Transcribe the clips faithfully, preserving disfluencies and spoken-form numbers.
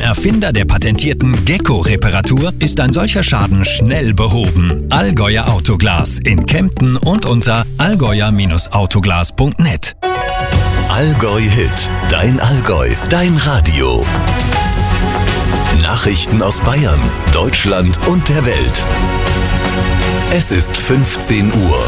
Erfinder der patentierten Gecko-Reparatur, ist ein solcher Schaden schnell behoben. Allgäuer Autoglas in Kempten und unter allgäuer Autoglas punkt net. Allgäu Hit, dein Allgäu, dein Radio. Nachrichten aus Bayern, Deutschland und der Welt. Es ist fünfzehn Uhr.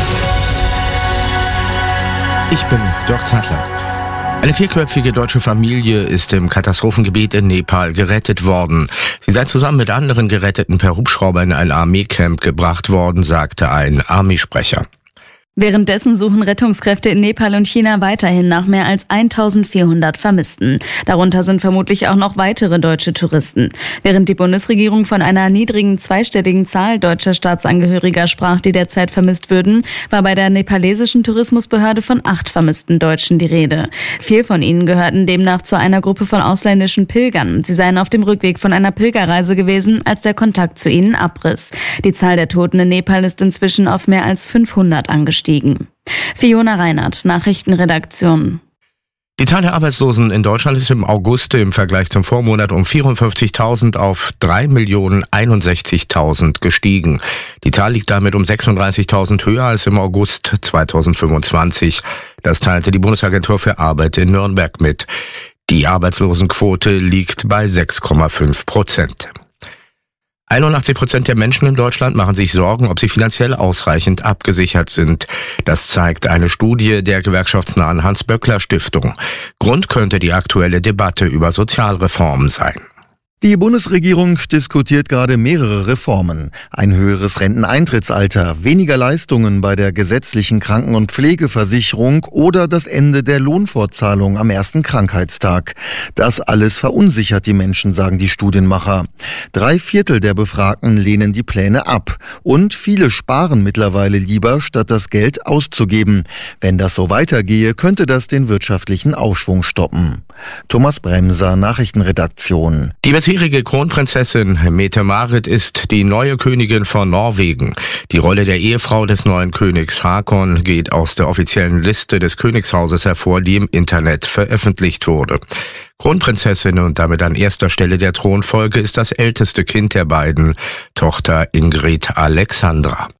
Ich bin Dirk Zeitler. Eine vierköpfige deutsche Familie ist im Katastrophengebiet in Nepal gerettet worden. Sie sei zusammen mit anderen Geretteten per Hubschrauber in ein Armeecamp gebracht worden, sagte ein Armeesprecher. Währenddessen suchen Rettungskräfte in Nepal und China weiterhin nach mehr als eintausendvierhundert Vermissten. Darunter sind vermutlich auch noch weitere deutsche Touristen. Während die Bundesregierung von einer niedrigen zweistelligen Zahl deutscher Staatsangehöriger sprach, die derzeit vermisst würden, war bei der nepalesischen Tourismusbehörde von acht vermissten Deutschen die Rede. Vier von ihnen gehörten demnach zu einer Gruppe von ausländischen Pilgern. Sie seien auf dem Rückweg von einer Pilgerreise gewesen, als der Kontakt zu ihnen abriss. Die Zahl der Toten in Nepal ist inzwischen auf mehr als fünfhundert angestiegen. Fiona Reinhardt, Nachrichtenredaktion. Die Zahl der Arbeitslosen in Deutschland ist im August im Vergleich zum Vormonat um vierundfünfzigtausend auf drei Millionen einundsechzigtausend gestiegen. Die Zahl liegt damit um sechsunddreißigtausend höher als im August zweitausendfünfundzwanzig. Das teilte die Bundesagentur für Arbeit in Nürnberg mit. Die Arbeitslosenquote liegt bei sechs Komma fünf Prozent. einundachtzig Prozent der Menschen in Deutschland machen sich Sorgen, ob sie finanziell ausreichend abgesichert sind. Das zeigt eine Studie der gewerkschaftsnahen Hans-Böckler-Stiftung. Grund könnte die aktuelle Debatte über Sozialreformen sein. Die Bundesregierung diskutiert gerade mehrere Reformen. Ein höheres Renteneintrittsalter, weniger Leistungen bei der gesetzlichen Kranken- und Pflegeversicherung oder das Ende der Lohnfortzahlung am ersten Krankheitstag. Das alles verunsichert die Menschen, sagen die Studienmacher. Drei Viertel der Befragten lehnen die Pläne ab. Und viele sparen mittlerweile lieber, statt das Geld auszugeben. Wenn das so weitergehe, könnte das den wirtschaftlichen Aufschwung stoppen. Thomas Bremser, Nachrichtenredaktion. Die bisherige Kronprinzessin Mette-Marit ist die neue Königin von Norwegen. Die Rolle der Ehefrau des neuen Königs Håkon geht aus der offiziellen Liste des Königshauses hervor, die im Internet veröffentlicht wurde. Kronprinzessin und damit an erster Stelle der Thronfolge ist das älteste Kind der beiden, Tochter Ingrid Alexandra.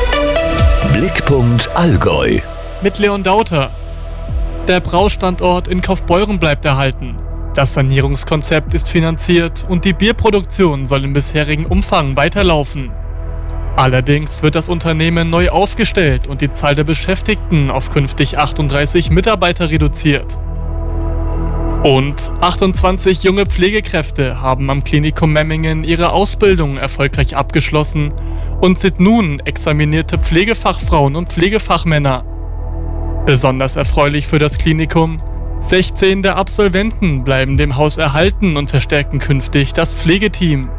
Blickpunkt Allgäu. Mit Leon Dauter. Der Braustandort in Kaufbeuren bleibt erhalten. Das Sanierungskonzept ist finanziert und die Bierproduktion soll im bisherigen Umfang weiterlaufen. Allerdings wird das Unternehmen neu aufgestellt und die Zahl der Beschäftigten auf künftig achtunddreißig Mitarbeiter reduziert. Und achtundzwanzig junge Pflegekräfte haben am Klinikum Memmingen ihre Ausbildung erfolgreich abgeschlossen und sind nun examinierte Pflegefachfrauen und Pflegefachmänner. Besonders erfreulich für das Klinikum: sechzehn der Absolventen bleiben dem Haus erhalten und verstärken künftig das Pflegeteam.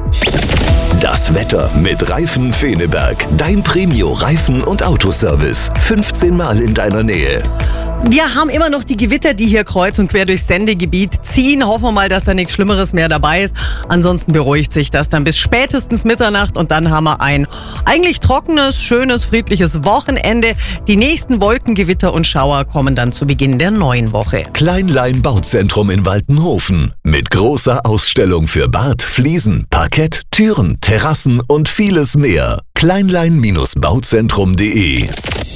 Das Wetter mit Reifen Feneberg. Dein Premio-Reifen- und Autoservice. fünfzehn Mal in deiner Nähe. Wir haben immer noch die Gewitter, die hier kreuz und quer durchs Sendegebiet ziehen. Hoffen wir mal, dass da nichts Schlimmeres mehr dabei ist. Ansonsten beruhigt sich das dann bis spätestens Mitternacht und dann haben wir ein eigentlich trockenes, schönes, friedliches Wochenende. Die nächsten Wolkengewitter und Schauer kommen dann zu Beginn der neuen Woche. Kleinlein Bauzentrum in Waltenhofen. Mit großer Ausstellung für Bad, Fliesen, Parkett, Türen, Terrassen und vieles mehr. kleinlein Bauzentrum punkt de.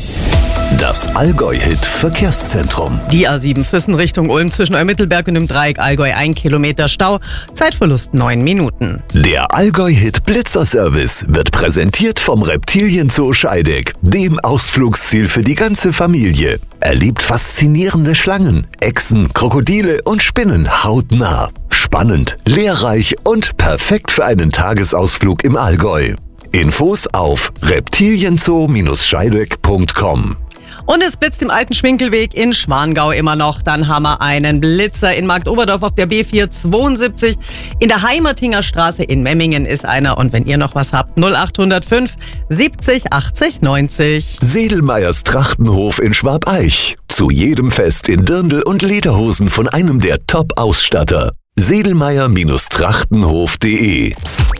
Das Allgäu-Hit-Verkehrszentrum. Die A sieben Füssen Richtung Ulm zwischen Eumittelberg und dem Dreieck Allgäu ein Kilometer Stau. Zeitverlust neun Minuten. Der Allgäu-Hit-Blitzer-Service wird präsentiert vom Reptilienzoo Scheideck, dem Ausflugsziel für die ganze Familie. Erlebt faszinierende Schlangen, Echsen, Krokodile und Spinnen hautnah. Spannend, lehrreich und perfekt für einen Tagesausflug im Allgäu. Infos auf reptilienzoo Scheideck punkt com. Und es blitzt im alten Schwinkelweg in Schwangau immer noch. Dann haben wir einen Blitzer in Marktoberdorf auf der B vierhundertzweiundsiebzig. In der Heimertinger Straße in Memmingen ist einer. Und wenn ihr noch was habt, null acht null fünf siebzig achtzig neunzig. Sedelmeyers Trachtenhof in Schwabeich. Zu jedem Fest in Dirndl und Lederhosen von einem der Top-Ausstatter. sedelmeyer Trachtenhof punkt de.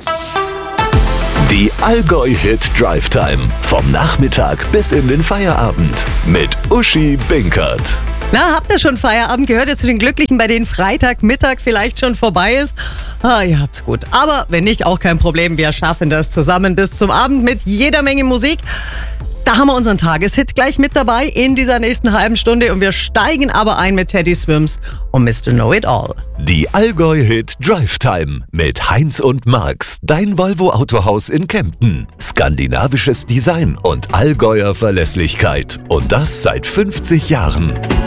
Die Allgäu-Hit Drive Time. Vom Nachmittag bis in den Feierabend. Mit Uschi Binkert. Na, habt ihr schon Feierabend? Gehört ihr zu den Glücklichen, bei denen Freitagmittag vielleicht schon vorbei ist? Ah, ihr habt's gut. Aber wenn nicht, auch kein Problem. Wir schaffen das zusammen bis zum Abend mit jeder Menge Musik. Da haben wir unseren Tageshit gleich mit dabei in dieser nächsten halben Stunde. Und wir steigen aber ein mit Teddy Swims und Mister Know-It-All. Die Allgäu-Hit Drive Time mit Heinz und Marx, dein Volvo Autohaus in Kempten. Skandinavisches Design und Allgäuer Verlässlichkeit. Und das seit fünfzig Jahren.